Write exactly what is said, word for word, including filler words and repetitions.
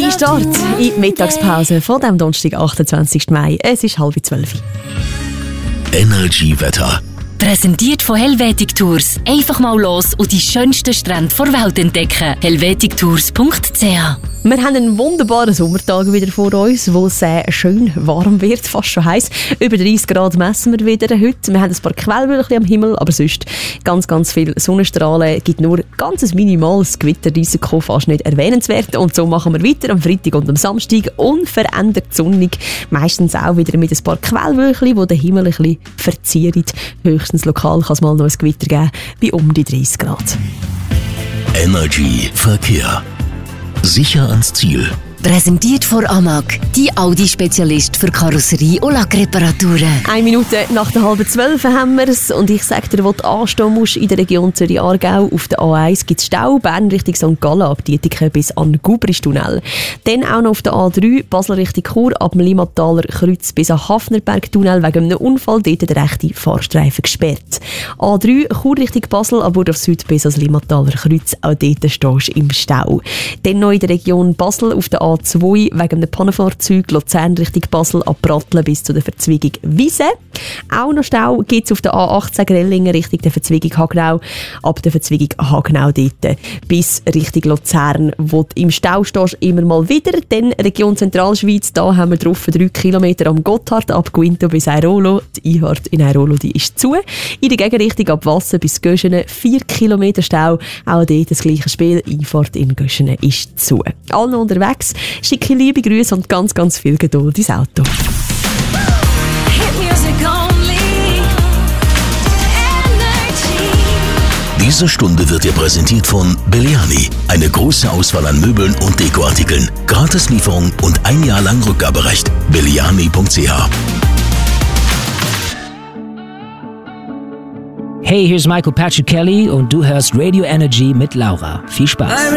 Neue Start in die Mittagspause von dem Donnerstag, achtundzwanzigsten Mai. Es ist halb zwölf. Energy Wetter. Präsentiert von Helvetic Tours. Einfach mal los und die schönsten Strände der Welt entdecken. helvetic tours punkt c h. Wir haben einen wunderbaren Sommertag wieder vor uns, wo es äh, schön warm wird, fast schon heiß. Über dreißig Grad messen wir wieder heute. Wir haben ein paar Quellwölkchen am Himmel, aber sonst ganz, ganz viel Sonnenstrahlen. Gibt nur ganz ein minimales Gewitterrisiko, fast nicht erwähnenswert. Und so machen wir weiter am Freitag und am Samstag unverändert sonnig. Meistens auch wieder mit ein paar Quellwölkchen, die den Himmel ein bisschen verzieren. Höchstens lokal kann es mal noch ein Gewitter geben, bei um die dreißig Grad. Energy Verkehr. Sicher ans Ziel. Präsentiert von Amag, die Audi-Spezialist für Karosserie- und Lackreparaturen. Eine Minute nach der halben zwölf haben wir es. Und ich sage dir, wo du anstehen musst in der Region Zürich-Aargau. Auf der A eins gibt es Stau, Bern Richtung Sankt Gallen ab Dietiken bis an Gubristunnel. Dann auch noch auf der A drei, Basel Richtung Chur, ab dem Limmataler Kreuz bis an Hafnerberg-Tunnel wegen einem Unfall, dort der rechte Fahrstreifen gesperrt. A drei, Chur Richtung Basel, ab Burdorf Süd bis ans Limmataler Kreuz, auch dort stehst du im Stau. Dann noch in der Region Basel auf der A zwei wegen einem Pannenfahrzeug Luzern Richtung Basel ab Pratteln bis zu der Verzweigung Wiese. Auch noch Stau gibt es auf der A achtzehn Grellingen Richtung der Verzweigung Hagenau, ab der Verzweigung Hagenau dort bis Richtung Luzern, wo du im Stau stehst, immer mal wieder. Dann Region Zentralschweiz, da haben wir drauf drei Kilometer am Gotthard ab Guinto bis Airolo. Die Einfahrt in Airolo die ist zu. In der Gegenrichtung ab Wassen bis Göschenen vier Kilometer Stau. Auch dort das gleiche Spiel. Einfahrt in Göschenen ist zu. Alle unterwegs. Schicke liebe Grüße und ganz, ganz viel Geduld ins Auto. Diese Stunde wird dir präsentiert von Belliani. Eine große Auswahl an Möbeln und Dekoartikeln. Gratislieferung und ein Jahr lang Rückgaberecht. belliani punkt c h. Hey, hier ist Michael Patrick Kelly und du hörst Radio Energy mit Laura. Viel Spaß.